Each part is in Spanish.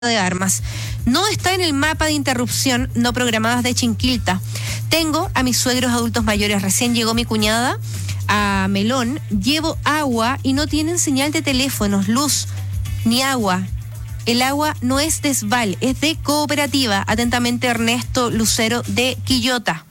de armas. No está en el mapa de interrupción no programadas de Chinquilta. Tengo a mis suegros adultos mayores. Recién llegó mi cuñada a Melón. Llevo agua y no tienen señal de teléfonos, luz ni agua. El agua no es de Esval, es de Cooperativa. Atentamente, Ernesto Lucero de Quillota.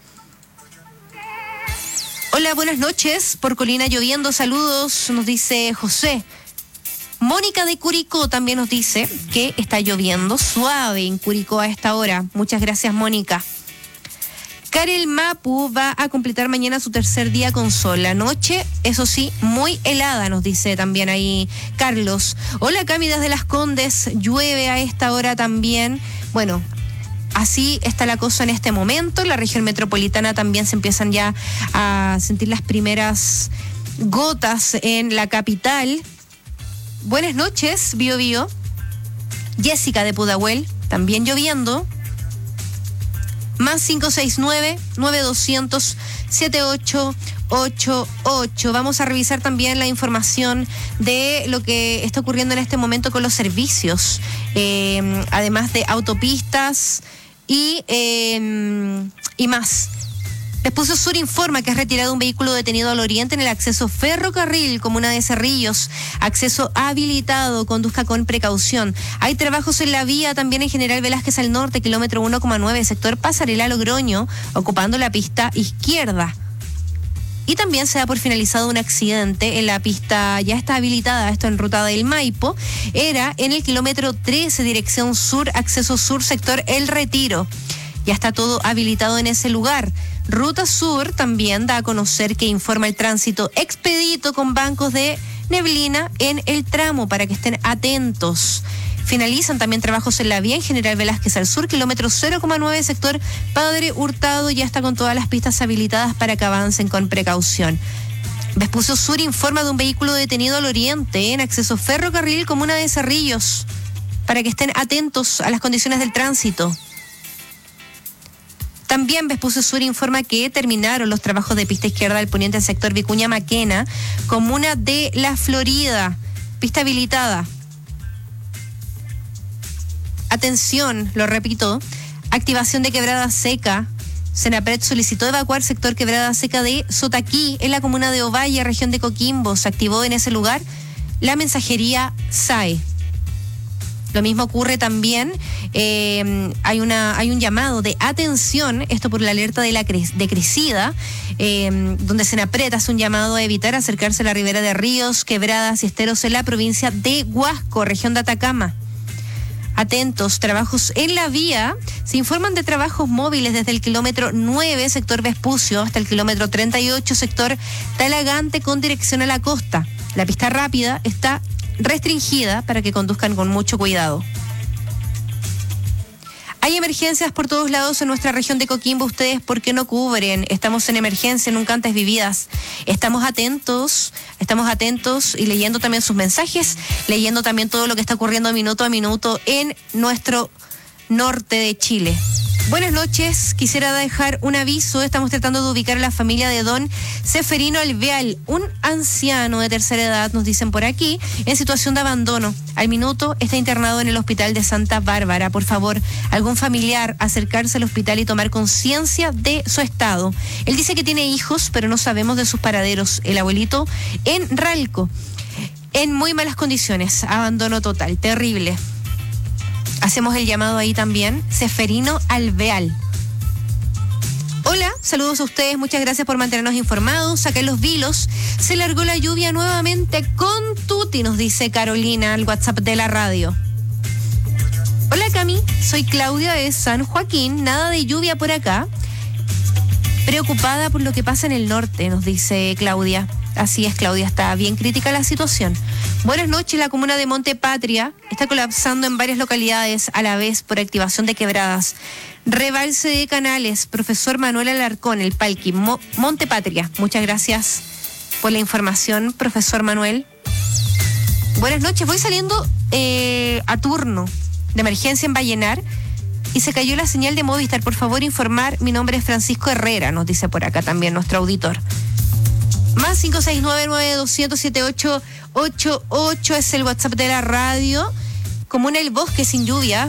Hola, buenas noches. Por Colina lloviendo, saludos, nos dice José. Mónica de Curicó también nos dice que está lloviendo suave en Curicó a esta hora. Muchas gracias, Mónica. Karel Mapu va a completar mañana su tercer día con sol. La noche, eso sí, muy helada, nos dice también ahí Carlos. Hola, Cami desde Las Condes. Llueve a esta hora también. Bueno, así está la cosa en este momento. En la región metropolitana también se empiezan ya a sentir las primeras gotas en la capital. Buenas noches, Bio Bio. Jessica de Pudahuel, también lloviendo. Más 569-9200-7888. Vamos a revisar también la información de lo que está ocurriendo en este momento con los servicios, además de autopistas y más. Después Sur informa que has retirado un vehículo detenido al oriente en el acceso ferrocarril, comuna de Cerrillos. Acceso habilitado, conduzca con precaución. Hay trabajos en la vía también en General Velázquez al norte, kilómetro 1,9, sector Pasarela Logroño, ocupando la pista izquierda. Y también se da por finalizado un accidente en la pista, ya está habilitada, esto en ruta del Maipo, era en el kilómetro 13, dirección sur, acceso sur, sector El Retiro. Ya está todo habilitado en ese lugar. Ruta Sur también da a conocer que informa el tránsito expedito con bancos de neblina en el tramo para que estén atentos. Finalizan también trabajos en la vía en General Velázquez al sur, kilómetro 0,9, sector Padre Hurtado. Ya está con todas las pistas habilitadas para que avancen con precaución. Vespucio Sur informa de un vehículo detenido al oriente en acceso ferrocarril, comuna de Cerrillos, para que estén atentos a las condiciones del tránsito. También Vespucio Sur informa que terminaron los trabajos de pista izquierda del poniente del sector Vicuña Maquena, comuna de La Florida, pista habilitada. Atención, lo repito, activación de quebrada seca. Senapred solicitó evacuar sector quebrada seca de Sotaquí, en la comuna de Ovalle, región de Coquimbo. Se activó en ese lugar la mensajería SAE. Lo mismo ocurre también, hay un llamado de atención, esto por la alerta de crecida, donde Senapred hace un llamado a evitar acercarse a la ribera de ríos, quebradas y esteros en la provincia de Huasco, región de Atacama. Atentos, trabajos en la vía. Se informan de trabajos móviles desde el kilómetro 9, sector Vespucio, hasta el kilómetro 38, sector Talagante, con dirección a la costa. La pista rápida está restringida para que conduzcan con mucho cuidado. Hay emergencias por todos lados en nuestra región de Coquimbo. ¿Ustedes por qué no cubren? Estamos en emergencia, nunca antes vividas. Estamos atentos y leyendo también sus mensajes, leyendo también todo lo que está ocurriendo minuto a minuto en nuestro norte de Chile. Buenas noches, quisiera dejar un aviso. Estamos tratando de ubicar a la familia de don Seferino Alveal, un anciano de tercera edad, nos dicen por aquí, en situación de abandono. Al minuto está internado en el hospital de Santa Bárbara. Por favor, algún familiar acercarse al hospital y tomar conciencia de su estado. Él dice que tiene hijos, pero no sabemos de sus paraderos. El abuelito en Ralco, en muy malas condiciones, abandono total, terrible. Hacemos el llamado ahí también, Seferino Alveal. Hola, saludos a ustedes, muchas gracias por mantenernos informados. Acá en Los Vilos se largó la lluvia nuevamente con tuti, nos dice Carolina al WhatsApp de la radio. Hola Cami, soy Claudia de San Joaquín, nada de lluvia por acá. Preocupada por lo que pasa en el norte, nos dice Claudia. Así es, Claudia, está bien crítica la situación. Buenas noches, la comuna de Monte Patria está colapsando en varias localidades a la vez por activación de quebradas. Rebalse de canales, profesor Manuel Alarcón, el Palqui, Monte Patria. Muchas gracias por la información, profesor Manuel. Buenas noches, voy saliendo a turno de emergencia en Vallenar y se cayó la señal de Movistar. Por favor, informar, mi nombre es Francisco Herrera, nos dice por acá también nuestro auditor. Más 569-9200-7888 es el WhatsApp de la radio. Comuna El Bosque sin lluvia,